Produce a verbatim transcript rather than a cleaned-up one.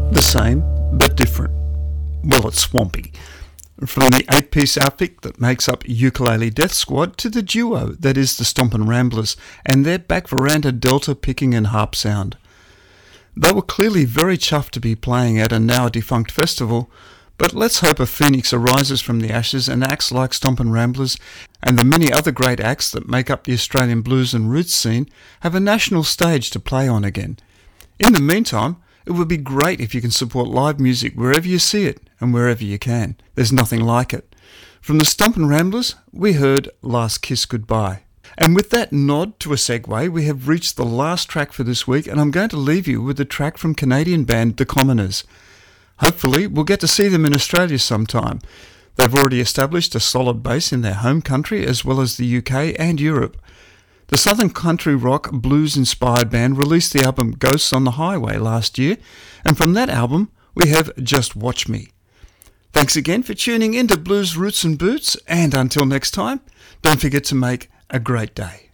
The same, but different. Well, it's swampy. From the eight-piece outfit that makes up Ukulele Death Squad to the duo that is the Stompin' Ramblers and their back veranda Delta picking and harp sound. They were clearly very chuffed to be playing at a now-defunct festival, but let's hope a phoenix arises from the ashes and acts like Stompin' Ramblers and the many other great acts that make up the Australian blues and roots scene have a national stage to play on again. In the meantime, it would be great if you can support live music wherever you see it and wherever you can. There's nothing like it. From the Stompin' Ramblers, we heard Last Kiss Goodbye. And with that nod to a segue, we have reached the last track for this week, and I'm going to leave you with a track from Canadian band The Commoners. Hopefully, we'll get to see them in Australia sometime. They've already established a solid base in their home country as well as the U K and Europe. The Southern Country Rock blues-inspired band released the album Ghosts on the Highway last year, and from that album, we have Just Watch Me. Thanks again for tuning in to Blues Roots and Boots, and until next time, don't forget to make a great day.